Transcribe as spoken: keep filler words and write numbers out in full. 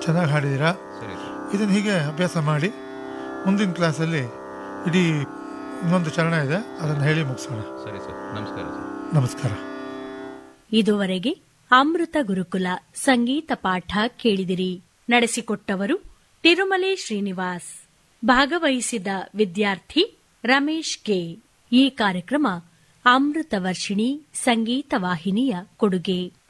ಚೆನ್ನಾಗಿ ಹಾಡಿದ್ದೀರಾ. ಸರಿ ಸರ್. ಇದನ್ನು ಹೀಗೆ ಅಭ್ಯಾಸ ಮಾಡಿ ಮುಂದಿನ ಕ್ಲಾಸಲ್ಲಿ ಇಡೀ ಇನ್ನೊಂದು ಚರಣ ಇದೆ, ಅದನ್ನು ಹೇಳಿ ಮುಗಿಸೋಣ. ಸರಿ ಸರ್. ನಮಸ್ಕಾರ ಸರ್. ನಮಸ್ಕಾರ. ಇದುವರೆಗೆ ಅಮೃತ ಗುರುಕುಲ ಸಂಗೀತ ಪಾಠ ಕೇಳಿದಿರಿ. ನಡೆಸಿಕೊಟ್ಟವರು ತಿರುಮಲೆ ಶ್ರೀನಿವಾಸ್. ಭಾಗವಹಿಸಿದ ವಿದ್ಯಾರ್ಥಿ ರಮೇಶ್ ಕೆ. ಈ ಕಾರ್ಯಕ್ರಮ ಅಮೃತ ವರ್ಷಿಣಿ ಸಂಗೀತ ವಾಹಿನಿಯ ಕೊಡುಗೆ.